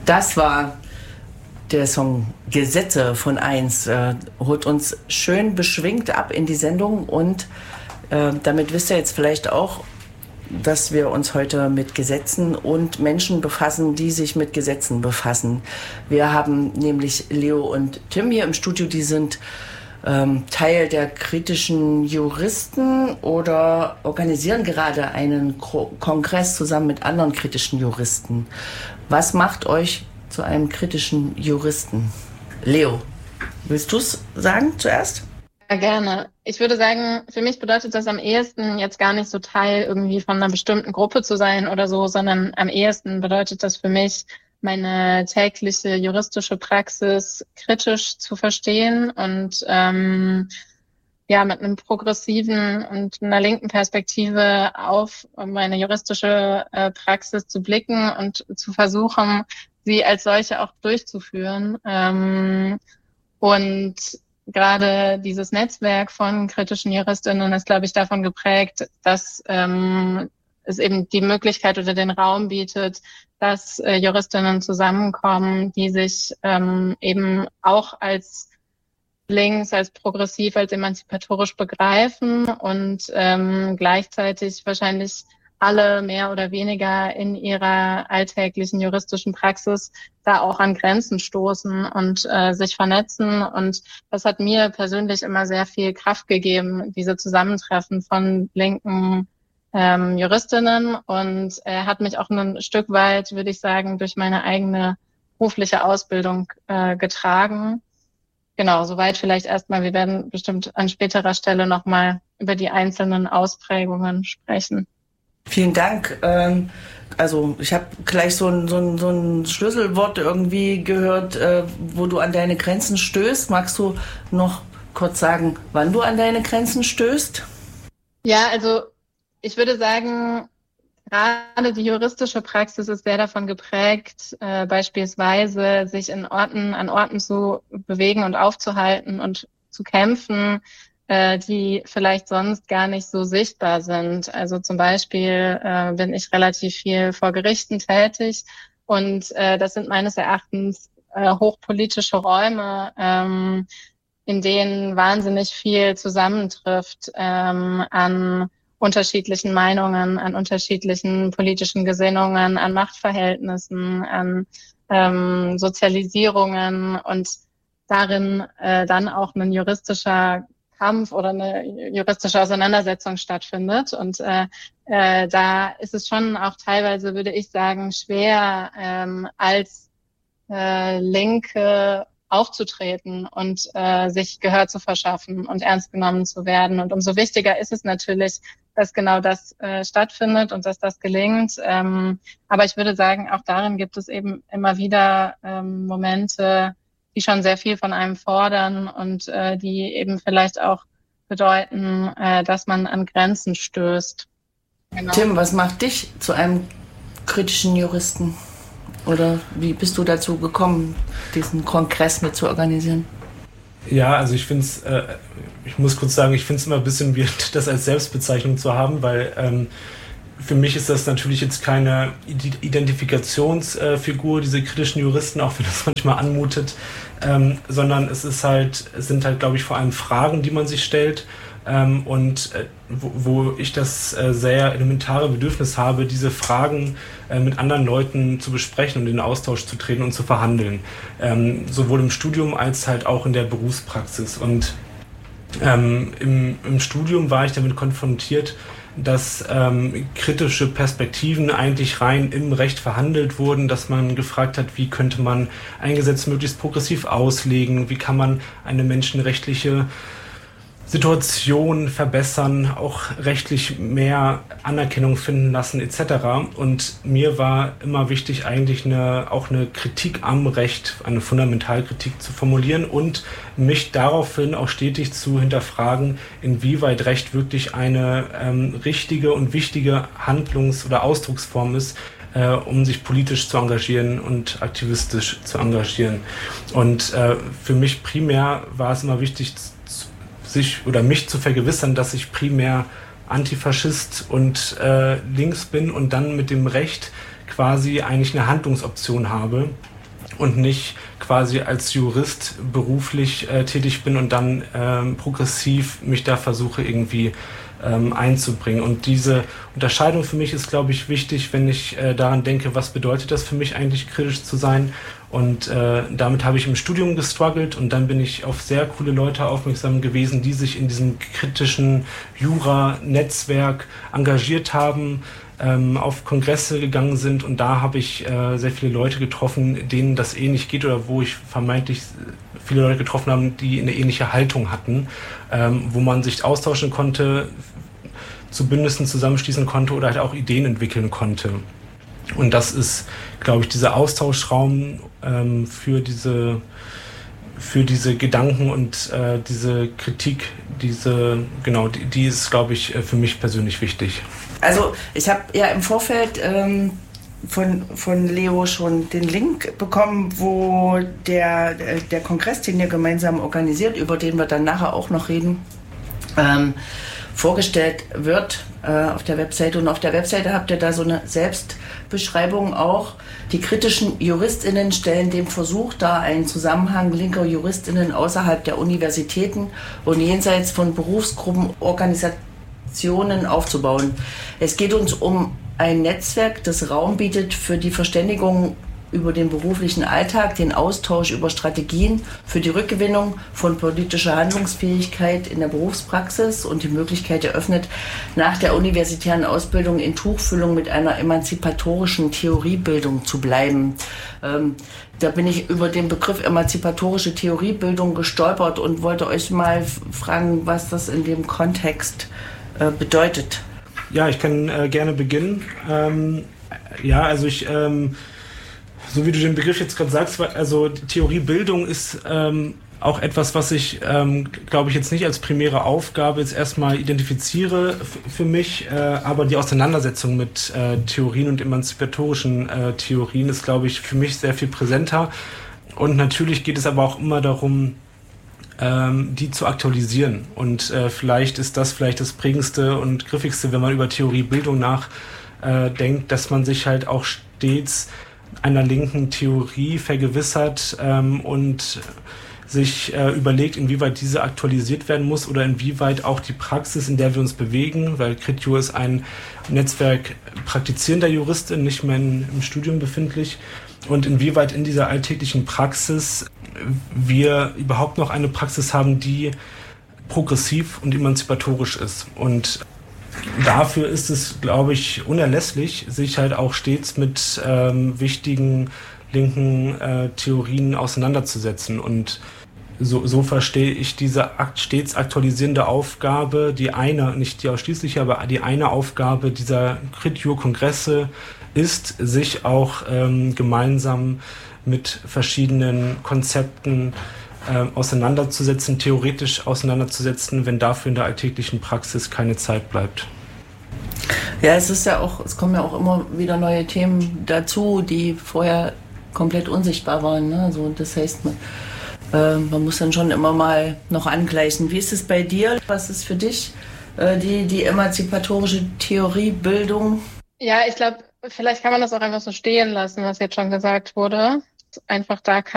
Das war der Song Gesetze von 1. Holt uns schön beschwingt ab in die Sendung und damit wisst ihr jetzt vielleicht auch, dass wir uns heute mit Gesetzen und Menschen befassen, die sich mit Gesetzen befassen. Wir haben nämlich Leo und Tim hier im Studio, die sind Teil der kritischen Juristen oder organisieren gerade einen Kongress zusammen mit anderen kritischen Juristen. Was macht euch zu einem kritischen Juristen? Leo, willst du es sagen zuerst? Ja, gerne. Ich würde sagen, für mich bedeutet das am ehesten jetzt gar nicht so Teil irgendwie von einer bestimmten Gruppe zu sein oder so, sondern am ehesten bedeutet das für mich, meine tägliche juristische Praxis kritisch zu verstehen und mit einem progressiven und einer linken Perspektive auf meine juristische Praxis zu blicken und zu versuchen, sie als solche auch durchzuführen. Und gerade dieses Netzwerk von kritischen Juristinnen ist, glaube ich, davon geprägt, dass es eben die Möglichkeit oder den Raum bietet, dass Juristinnen zusammenkommen, die sich eben auch als links, als progressiv, als emanzipatorisch begreifen und gleichzeitig wahrscheinlich alle mehr oder weniger in ihrer alltäglichen juristischen Praxis da auch an Grenzen stoßen und sich vernetzen. Und das hat mir persönlich immer sehr viel Kraft gegeben, diese Zusammentreffen von linken Juristinnen, und hat mich auch ein Stück weit, würde ich sagen, durch meine eigene berufliche Ausbildung getragen. Genau, soweit vielleicht erstmal. Wir werden bestimmt an späterer Stelle nochmal über die einzelnen Ausprägungen sprechen. Vielen Dank. Also ich habe gleich so ein Schlüsselwort irgendwie gehört, wo du an deine Grenzen stößt. Magst du noch kurz sagen, wann du an deine Grenzen stößt? Ja, also ich würde sagen, gerade die juristische Praxis ist sehr davon geprägt, beispielsweise sich an Orten zu bewegen und aufzuhalten und zu kämpfen, die vielleicht sonst gar nicht so sichtbar sind. Also zum Beispiel bin ich relativ viel vor Gerichten tätig, und das sind meines Erachtens hochpolitische Räume, in denen wahnsinnig viel zusammentrifft an unterschiedlichen Meinungen, an unterschiedlichen politischen Gesinnungen, an Machtverhältnissen, an Sozialisierungen, und darin dann auch ein juristischer Kampf oder eine juristische Auseinandersetzung stattfindet. Und da ist es schon auch teilweise, würde ich sagen, schwer, als Linke aufzutreten und sich Gehör zu verschaffen und ernst genommen zu werden. Und umso wichtiger ist es natürlich, dass genau das stattfindet und dass das gelingt. Aber ich würde sagen, auch darin gibt es eben immer wieder Momente, die schon sehr viel von einem fordern und die eben vielleicht auch bedeuten, dass man an Grenzen stößt. Genau. Tim, was macht dich zu einem kritischen Juristen? Oder wie bist du dazu gekommen, diesen Kongress mit zu organisieren? Ja, also ich finde es, ich muss kurz sagen, ich finde es immer ein bisschen weird, das als Selbstbezeichnung zu haben, weil für mich ist das natürlich jetzt keine Identifikationsfigur, diese kritischen Juristen, auch wenn das manchmal anmutet, sondern es sind halt, glaube ich, vor allem Fragen, die man sich stellt, und wo ich das sehr elementare Bedürfnis habe, diese Fragen mit anderen Leuten zu besprechen und in den Austausch zu treten und zu verhandeln. Sowohl im Studium als halt auch in der Berufspraxis. Und im Studium war ich damit konfrontiert, dass kritische Perspektiven eigentlich rein im Recht verhandelt wurden, dass man gefragt hat, wie könnte man ein Gesetz möglichst progressiv auslegen, wie kann man eine menschenrechtliche Situation verbessern, auch rechtlich mehr Anerkennung finden lassen etc. Und mir war immer wichtig, eigentlich auch eine Kritik am Recht, eine Fundamentalkritik zu formulieren und mich daraufhin auch stetig zu hinterfragen, inwieweit Recht wirklich eine richtige und wichtige Handlungs- oder Ausdrucksform ist, um sich politisch zu engagieren und aktivistisch zu engagieren. Und für mich primär war es immer wichtig, mich zu vergewissern, dass ich primär Antifaschist und links bin und dann mit dem Recht quasi eigentlich eine Handlungsoption habe, und nicht quasi als Jurist beruflich tätig bin und dann progressiv mich da versuche irgendwie einzubringen. Und diese Unterscheidung für mich ist, glaube ich, wichtig, wenn ich daran denke, was bedeutet das für mich eigentlich, kritisch zu sein. Und damit habe ich im Studium gestruggelt und dann bin ich auf sehr coole Leute aufmerksam gewesen, die sich in diesem kritischen Jura-Netzwerk engagiert haben, auf Kongresse gegangen sind, und da habe ich sehr viele Leute getroffen, denen das ähnlich geht oder wo ich vermeintlich viele Leute getroffen habe, die eine ähnliche Haltung hatten, wo man sich austauschen konnte, zu Bündnissen zusammenschließen konnte oder halt auch Ideen entwickeln konnte. Und das ist, glaube ich, dieser Austauschraum für diese Gedanken und diese Kritik, die ist, glaube ich, für mich persönlich wichtig. Also ich habe ja im Vorfeld von Leo schon den Link bekommen, wo der Kongress, den ihr gemeinsam organisiert, über den wir dann nachher auch noch reden, vorgestellt wird auf der Webseite. Und auf der Webseite habt ihr da so eine Selbstbeschreibung auch. Die kritischen JuristInnen stellen dem Versuch dar, einen Zusammenhang linker JuristInnen außerhalb der Universitäten und jenseits von Berufsgruppen, Organisationen aufzubauen. Es geht uns um ein Netzwerk, das Raum bietet für die Verständigung über den beruflichen Alltag, den Austausch über Strategien für die Rückgewinnung von politischer Handlungsfähigkeit in der Berufspraxis und die Möglichkeit eröffnet, nach der universitären Ausbildung in Tuchfühlung mit einer emanzipatorischen Theoriebildung zu bleiben. Da bin ich über den Begriff emanzipatorische Theoriebildung gestolpert und wollte euch mal fragen, was das in dem Kontext bedeutet. Ja, ich kann gerne beginnen. So wie du den Begriff jetzt gerade sagst, also Theoriebildung ist auch etwas, was ich, glaube ich, jetzt nicht als primäre Aufgabe jetzt erstmal identifiziere für mich, aber die Auseinandersetzung mit Theorien und emanzipatorischen Theorien ist, glaube ich, für mich sehr viel präsenter. Und natürlich geht es aber auch immer darum, die zu aktualisieren. Und vielleicht ist das das prägendste und griffigste, wenn man über Theoriebildung nachdenkt, dass man sich halt auch stets einer linken Theorie vergewissert und sich überlegt, inwieweit diese aktualisiert werden muss oder inwieweit auch die Praxis, in der wir uns bewegen, weil CritJur ist ein Netzwerk praktizierender Juristen, nicht mehr im Studium befindlich, und inwieweit in dieser alltäglichen Praxis wir überhaupt noch eine Praxis haben, die progressiv und emanzipatorisch ist. Und dafür ist es, glaube ich, unerlässlich, sich halt auch stets mit wichtigen linken Theorien auseinanderzusetzen. Und so verstehe ich diese stets aktualisierende Aufgabe, nicht die ausschließliche, aber die eine Aufgabe dieser CritJur-Kongresse ist, sich auch gemeinsam mit verschiedenen Konzepten auseinanderzusetzen, theoretisch auseinanderzusetzen, wenn dafür in der alltäglichen Praxis keine Zeit bleibt. Ja, es kommen ja auch immer wieder neue Themen dazu, die vorher komplett unsichtbar waren. Ne? Also das heißt, man muss dann schon immer mal noch angleichen. Wie ist es bei dir? Was ist für dich die emanzipatorische Theoriebildung? Ja, ich glaube, vielleicht kann man das auch einfach so stehen lassen, was jetzt schon gesagt wurde. Einfach da